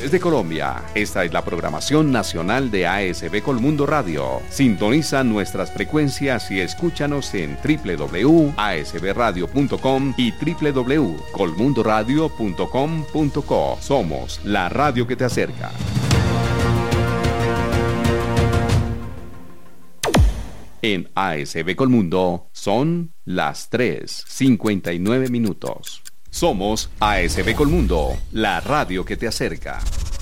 desde Colombia. Esta es la programación nacional de ASB Colmundo Radio. Sintoniza nuestras frecuencias y escúchanos en www.asbradio.com y www.colmundoradio.com.co. Somos la radio que te acerca. En ASB Colmundo son las 3:59 minutos. Somos ASB Colmundo, la radio que te acerca.